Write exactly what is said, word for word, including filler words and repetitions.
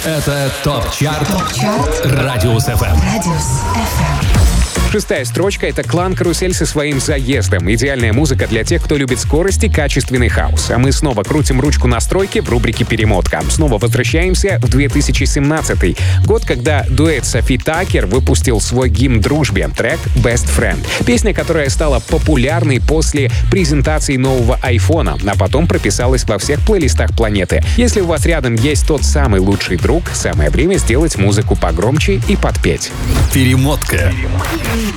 Это ТОП-чарт Радиус эф эм. Шестая строчка — это «Клан Карусель» со своим «Заездом». Идеальная музыка для тех, кто любит скорость и качественный хаус. А мы снова крутим ручку настройки в рубрике «Перемотка». Снова возвращаемся в две тысячи семнадцатый. Год, когда дуэт Софи Таккер выпустил свой гимн дружбе, трек «Best Friend». Песня, которая стала популярной после презентации нового айфона, а потом прописалась во всех плейлистах планеты. Если у вас рядом есть тот самый лучший друг, самое время сделать музыку погромче и подпеть. Перемотка.